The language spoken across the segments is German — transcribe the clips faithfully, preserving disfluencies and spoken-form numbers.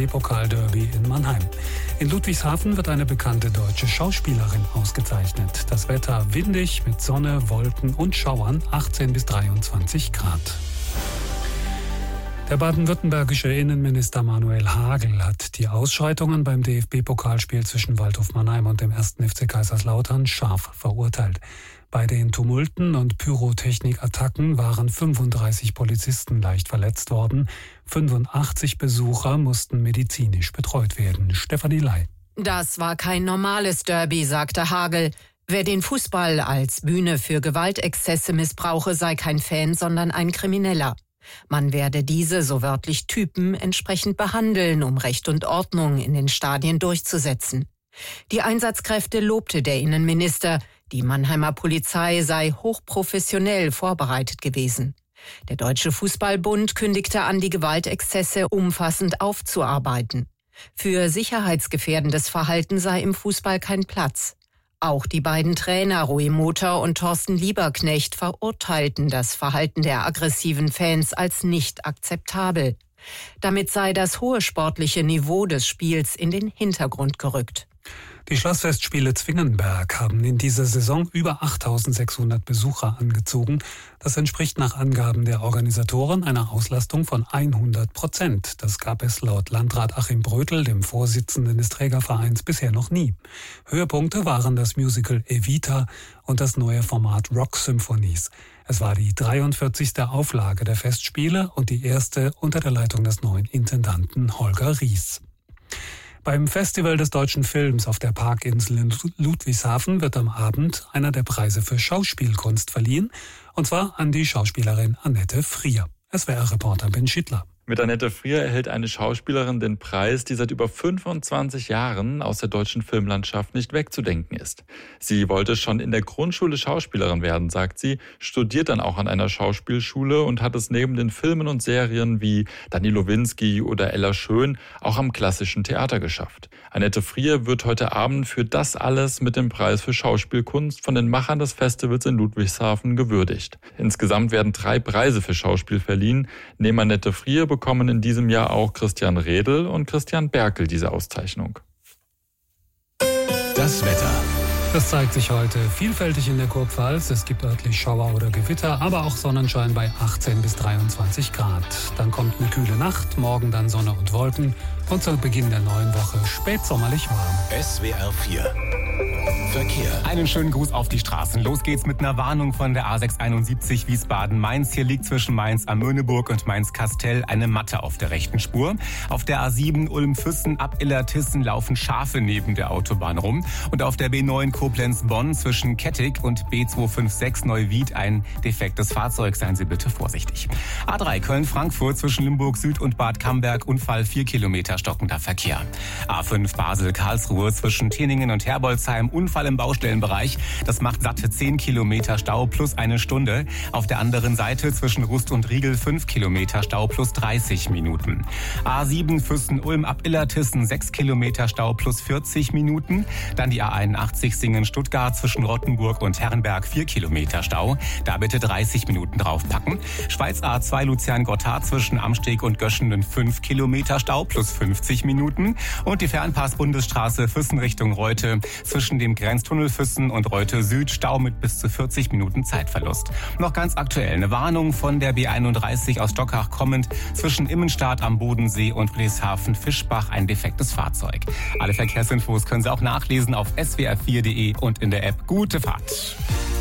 B-Pokal-Derby in Mannheim. In Ludwigshafen wird eine bekannte deutsche Schauspielerin ausgezeichnet. Das Wetter windig mit Sonne, Wolken und Schauern, achtzehn bis dreiundzwanzig Grad. Der baden-württembergische Innenminister Manuel Hagel hat die Ausschreitungen beim D F B-Pokalspiel zwischen Waldhof Mannheim und dem ersten F C Kaiserslautern scharf verurteilt. Bei den Tumulten und Pyrotechnikattacken waren fünfunddreißig Polizisten leicht verletzt worden. fünfundachtzig Besucher mussten medizinisch betreut werden. Stefanie Ley. Das war kein normales Derby, sagte Hagel. Wer den Fußball als Bühne für Gewaltexzesse missbrauche, sei kein Fan, sondern ein Krimineller. Man werde diese, so wörtlich Typen, entsprechend behandeln, um Recht und Ordnung in den Stadien durchzusetzen. Die Einsatzkräfte lobte der Innenminister. Die Mannheimer Polizei sei hochprofessionell vorbereitet gewesen. Der Deutsche Fußballbund kündigte an, die Gewaltexzesse umfassend aufzuarbeiten. Für sicherheitsgefährdendes Verhalten sei im Fußball kein Platz. Auch die beiden Trainer Rui Motor und Thorsten Lieberknecht verurteilten das Verhalten der aggressiven Fans als nicht akzeptabel. Damit sei das hohe sportliche Niveau des Spiels in den Hintergrund gerückt. Die Schlossfestspiele Zwingenberg haben in dieser Saison über achttausendsechshundert Besucher angezogen. Das entspricht nach Angaben der Organisatoren einer Auslastung von hundert Prozent. Das gab es laut Landrat Achim Brötel, dem Vorsitzenden des Trägervereins, bisher noch nie. Höhepunkte waren das Musical Evita und das neue Format Rock Symphonies. Es war die dreiundvierzigste Auflage der Festspiele und die erste unter der Leitung des neuen Intendanten Holger Ries. Beim Festival des deutschen Films auf der Parkinsel in Ludwigshafen wird am Abend einer der Preise für Schauspielkunst verliehen, und zwar an die Schauspielerin Annette Frier. S W R-Reporter Ben Schittler. Mit Annette Frier erhält eine Schauspielerin den Preis, die seit über fünfundzwanzig Jahren aus der deutschen Filmlandschaft nicht wegzudenken ist. Sie wollte schon in der Grundschule Schauspielerin werden, sagt sie, studiert dann auch an einer Schauspielschule und hat es neben den Filmen und Serien wie Danilo Winski oder Ella Schön auch am klassischen Theater geschafft. Annette Frier wird heute Abend für das alles mit dem Preis für Schauspielkunst von den Machern des Festivals in Ludwigshafen gewürdigt. Insgesamt werden drei Preise für Schauspiel verliehen. Neben Annette Frier bekommen in diesem Jahr auch Christian Redl und Christian Berkel diese Auszeichnung. Das Wetter. Das zeigt sich heute vielfältig in der Kurpfalz. Es gibt örtlich Schauer oder Gewitter, aber auch Sonnenschein bei achtzehn bis dreiundzwanzig Grad. Dann kommt eine kühle Nacht, morgen dann Sonne und Wolken und zu Beginn der neuen Woche spätsommerlich warm. S W R vier Verkehr. Einen schönen Gruß auf die Straßen. Los geht's mit einer Warnung von der A sechshunderteinundsiebzig Wiesbaden-Mainz. Hier liegt zwischen Mainz am Möhneburg und Mainz-Kastel eine Matte auf der rechten Spur. Auf der A sieben Ulm-Füssen ab Illertissen laufen Schafe neben der Autobahn rum. Und auf der B neun Koblenz-Bonn zwischen Kettig und B zweihundertsechsundfünfzig Neuwied ein defektes Fahrzeug. Seien Sie bitte vorsichtig. A drei Köln-Frankfurt zwischen Limburg Süd und Bad Camberg. Unfall vier Kilometer stockender Verkehr. A fünf Basel-Karlsruhe zwischen Teningen und Herbolzheim. Unfall im Baustellenbereich. Das macht satte zehn Kilometer Stau plus eine Stunde. Auf der anderen Seite zwischen Rust und Riegel fünf Kilometer Stau plus dreißig Minuten. A sieben Füssen-Ulm ab Illertissen sechs Kilometer Stau plus vierzig Minuten. Dann die A einundachtzig Singen-Stuttgart zwischen Rottenburg und Herrenberg vier Kilometer Stau. Da bitte dreißig Minuten draufpacken. Schweiz A zwei Luzern-Gotthard zwischen Amsteg und Göschenden fünf Kilometer Stau plus fünfzig Minuten. Und die Fernpass-Bundesstraße Füssen Richtung Reute zwischen dem Grenztunnel Füssen und Reute Süd Stau mit bis zu vierzig Minuten Zeitverlust. Noch ganz aktuell eine Warnung von der B einunddreißig aus Stockach kommend zwischen Immenstadt am Bodensee und Friedrichshafen-Fischbach ein defektes Fahrzeug. Alle Verkehrsinfos können Sie auch nachlesen auf s w r vier punkt de und in der App. Gute Fahrt.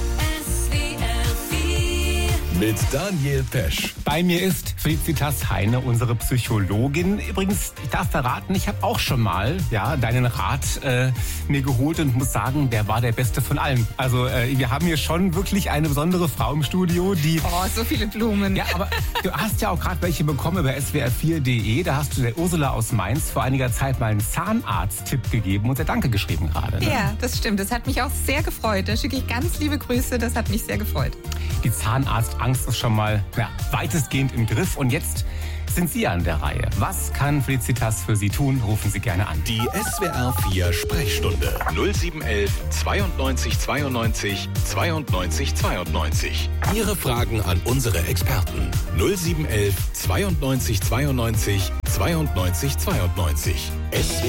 Mit Daniel Pesch. Bei mir ist Felicitas Heine, unsere Psychologin. Übrigens, ich darf verraten, ich habe auch schon mal ja, deinen Rat äh, mir geholt und muss sagen, der war der beste von allen. Also äh, wir haben hier schon wirklich eine besondere Frau im Studio, die... Oh, so viele Blumen. Ja, aber du hast ja auch gerade welche bekommen über s w r vier punkt de. Da hast du der Ursula aus Mainz vor einiger Zeit mal einen Zahnarzt-Tipp gegeben und sehr Danke geschrieben gerade. Ne? Ja, das stimmt. Das hat mich auch sehr gefreut. Da schicke ich ganz liebe Grüße. Das hat mich sehr gefreut. Die Zahnarztangst ist schon mal ja, weitestgehend im Griff. Und jetzt sind Sie an der Reihe. Was kann Felicitas für Sie tun? Rufen Sie gerne an. Die S W R vier Sprechstunde null sieben eins eins zweiundneunzig zweiundneunzig zweiundneunzig zweiundneunzig. Ihre Fragen an unsere Experten null sieben eins eins zweiundneunzig zweiundneunzig zweiundneunzig zweiundneunzig zweiundneunzig. S W